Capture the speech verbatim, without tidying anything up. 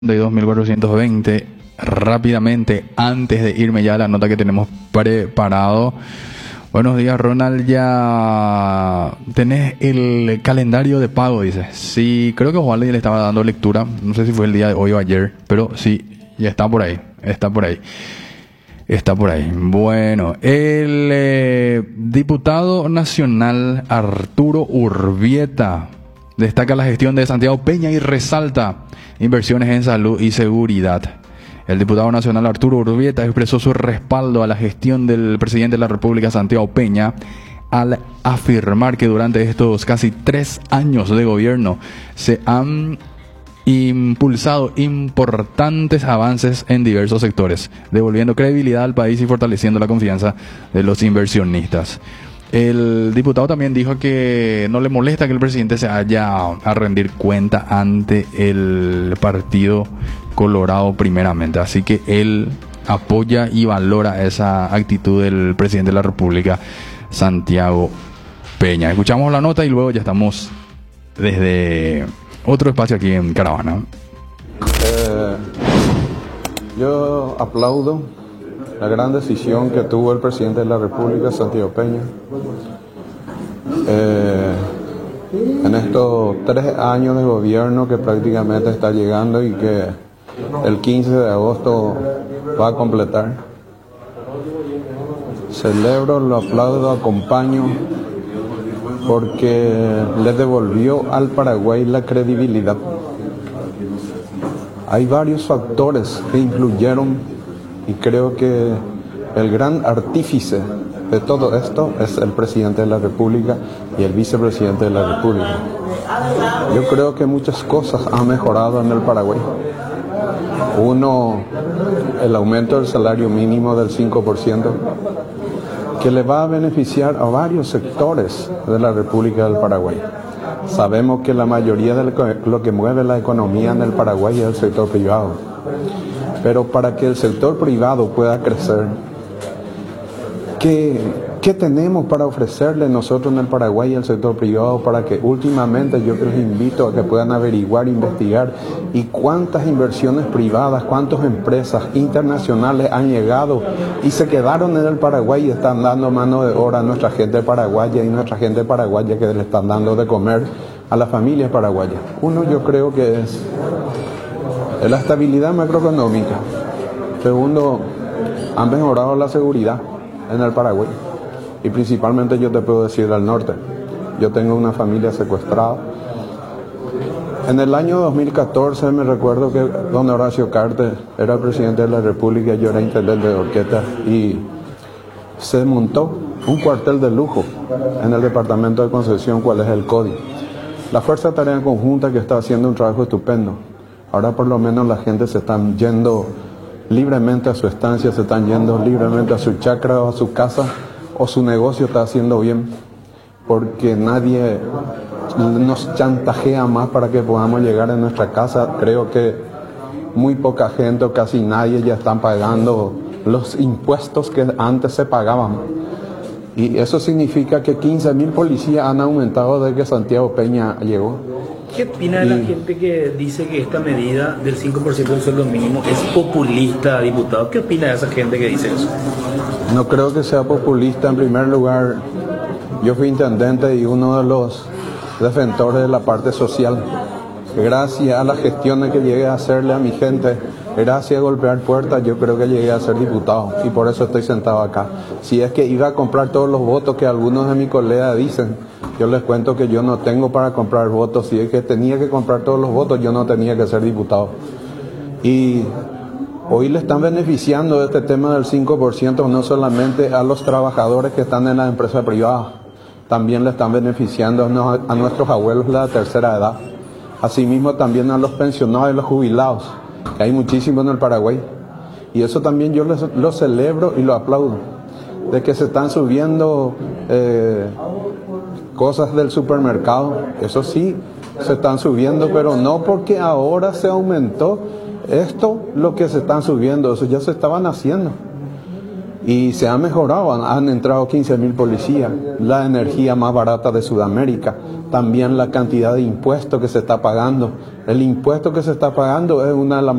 dos mil cuatrocientos veinte. Rápidamente, antes de irme ya a la nota que tenemos preparado. Buenos días, Ronald. Ya tenés el calendario de pago, dice. Sí, creo que Juan le estaba dando lectura. No sé si fue el día de hoy o ayer, pero sí, ya está por ahí. Está por ahí. Está por ahí. Bueno, el eh, diputado nacional Arturo Urbieta destaca la gestión de Santiago Peña y resalta inversiones en salud y seguridad. El diputado nacional Arturo Urbieta expresó su respaldo a la gestión del presidente de la República, Santiago Peña, al afirmar que durante estos casi tres años de gobierno se han impulsado importantes avances en diversos sectores, devolviendo credibilidad al país y fortaleciendo la confianza de los inversionistas. El diputado también dijo que no le molesta que el presidente se haya a rendir cuenta ante el Partido Colorado primeramente. Así que él apoya y valora esa actitud del presidente de la República, Santiago Peña. Escuchamos la nota y luego ya estamos desde otro espacio aquí en Caravana. Eh, yo aplaudo la gran decisión que tuvo el presidente de la República, Santiago Peña, eh, en estos tres años de gobierno que prácticamente está llegando y que el quince de agosto va a completar. Celebro, lo aplaudo, acompaño, porque le devolvió al Paraguay la credibilidad. Hay varios factores que influyeron y creo que el gran artífice de todo esto es el presidente de la República y el vicepresidente de la República. Yo creo que muchas cosas han mejorado en el Paraguay. Uno, el aumento del salario mínimo del cinco por ciento, que le va a beneficiar a varios sectores de la República del Paraguay. Sabemos que la mayoría de lo que mueve la economía en el Paraguay es el sector privado. Pero para que el sector privado pueda crecer, ¿qué, qué tenemos para ofrecerle nosotros en el Paraguay al sector privado para que últimamente yo les invito a que puedan averiguar, investigar y cuántas inversiones privadas, cuántas empresas internacionales han llegado y se quedaron en el Paraguay y están dando mano de obra a nuestra gente paraguaya y nuestra gente paraguaya que le están dando de comer a las familias paraguayas? Uno, yo creo que es la estabilidad macroeconómica. Segundo, han mejorado la seguridad en el Paraguay. Y principalmente yo te puedo decir al norte. Yo tengo una familia secuestrada. En el año dos mil catorce me recuerdo que don Horacio Cartes era presidente de la República, yo era intendente de Orqueta y se montó un cuartel de lujo en el departamento de Concepción, cuál es el C O D I. La Fuerza de Tarea Conjunta que está haciendo un trabajo estupendo. Ahora por lo menos la gente se está yendo libremente a su estancia, se están yendo libremente a su chacra o a su casa, o su negocio está haciendo bien, porque nadie nos chantajea más para que podamos llegar a nuestra casa. Creo que muy poca gente o casi nadie ya están pagando los impuestos que antes se pagaban. Y eso significa que quince mil policías han aumentado desde que Santiago Peña llegó. ¿Qué opina de la y, gente que dice que esta medida del cinco por ciento del sueldo mínimo es populista, diputado? ¿Qué opina de esa gente que dice eso? No creo que sea populista. En primer lugar, yo fui intendente y uno de los defensores de la parte social. Gracias a las gestiones que llegué a hacerle a mi gente, gracias a golpear puertas, yo creo que llegué a ser diputado y por eso estoy sentado acá. Si es que iba a comprar todos los votos que algunos de mis colegas dicen, yo les cuento que yo no tengo para comprar votos. Si es que tenía que comprar todos los votos, yo no tenía que ser diputado. Y hoy le están beneficiando este tema del cinco por ciento no solamente a los trabajadores que están en la empresa privada, también le están beneficiando a nuestros abuelos de la tercera edad. Asimismo también a los pensionados y los jubilados, que hay muchísimos en el Paraguay. Y eso también yo lo celebro y lo aplaudo, de que se están subiendo eh, cosas del supermercado. Eso sí, se están subiendo, pero no porque ahora se aumentó esto lo que se están subiendo, eso ya se estaban haciendo. Y se ha mejorado, han, han entrado quince mil policías, la energía más barata de Sudamérica, también la cantidad de impuestos que se está pagando. El impuesto que se está pagando es una de las